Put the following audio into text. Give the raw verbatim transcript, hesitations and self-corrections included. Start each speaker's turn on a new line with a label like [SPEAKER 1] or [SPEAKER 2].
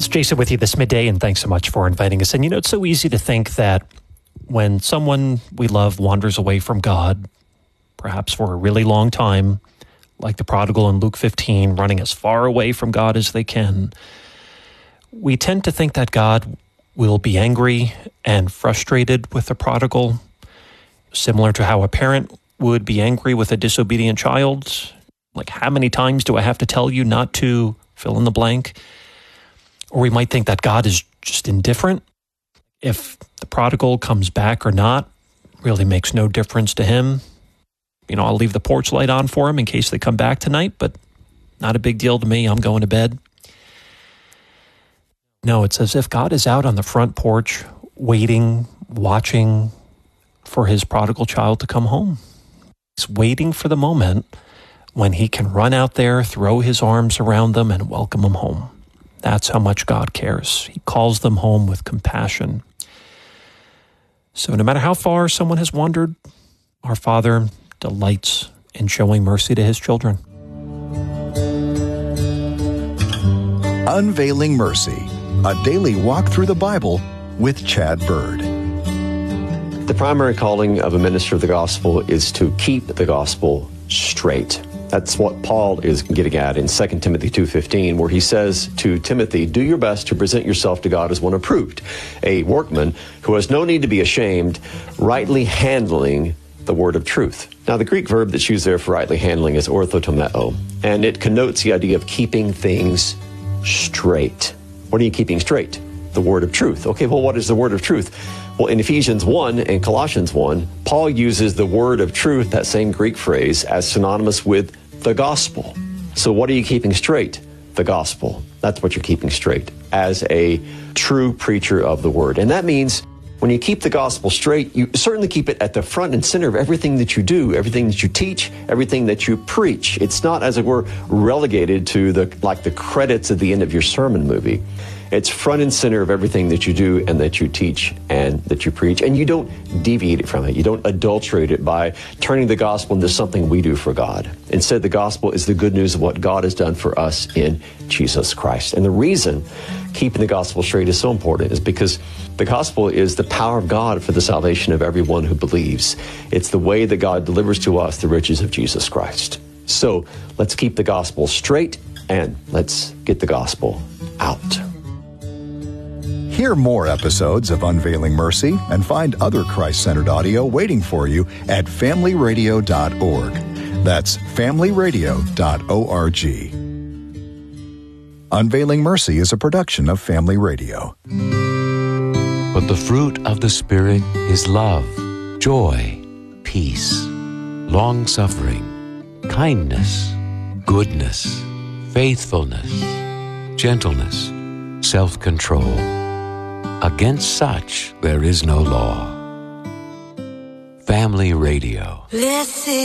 [SPEAKER 1] It's Jason with you this midday, and thanks so much for inviting us. And you know, it's so easy to think that when someone we love wanders away from God, perhaps for a really long time, like the prodigal in Luke fifteen, running as far away from God as they can, we tend to think that God will be angry and frustrated with the prodigal, similar to how a parent would be angry with a disobedient child. Like, how many times do I have to tell you not to fill in the blank? Or we might think that God is just indifferent. If the prodigal comes back or not, really makes no difference to him. You know, I'll leave the porch light on for him in case they come back tonight, but not a big deal to me. I'm going to bed. No, it's as if God is out on the front porch, waiting, watching for his prodigal child to come home. He's waiting for the moment when he can run out there, throw his arms around them, and welcome them home. That's how much God cares. He calls them home with compassion. So no matter how far someone has wandered, our Father delights in showing mercy to his children.
[SPEAKER 2] Unveiling Mercy, a daily walk through the Bible with Chad Bird.
[SPEAKER 3] The primary calling of a minister of the gospel is to keep the gospel straight. That's what Paul is getting at in Second Timothy two fifteen, where he says to Timothy, do your best to present yourself to God as one approved, a workman who has no need to be ashamed, rightly handling the word of truth. Now, the Greek verb that's used there for rightly handling is orthotomeo, and it connotes the idea of keeping things straight. What are you keeping straight? The word of truth. Okay, well, what is the word of truth? Well, in Ephesians one and Colossians one, Paul uses the word of truth, that same Greek phrase, as synonymous with the gospel. So what are you keeping straight? The gospel. That's what you're keeping straight as a true preacher of the word. And that means when you keep the gospel straight, you certainly keep it at the front and center of everything that you do, everything that you teach, everything that you preach. It's not, as it were, relegated to the like the credits at the end of your sermon movie. It's front and center of everything that you do and that you teach and that you preach. And you don't deviate from it. You don't adulterate it by turning the gospel into something we do for God. Instead, the gospel is the good news of what God has done for us in Jesus Christ. And the reason keeping the gospel straight is so important is because the gospel is the power of God for the salvation of everyone who believes. It's the way that God delivers to us the riches of Jesus Christ. So let's keep the gospel straight and let's get the gospel out.
[SPEAKER 2] Hear more episodes of Unveiling Mercy and find other Christ-centered audio waiting for you at family radio dot org. That's family radio dot org. Unveiling Mercy is a production of Family Radio.
[SPEAKER 4] But the fruit of the Spirit is love, joy, peace, long-suffering, kindness, goodness, faithfulness, gentleness, self-control. Against such there is no law. Family Radio. Listen.